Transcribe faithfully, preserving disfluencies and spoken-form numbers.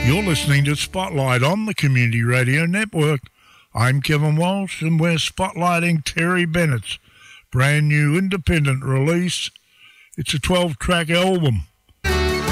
You're listening to Spotlight on the Community Radio Network. I'm Kevin Walsh, and we're spotlighting Terry Bennett's brand new independent release. It's a twelve-track album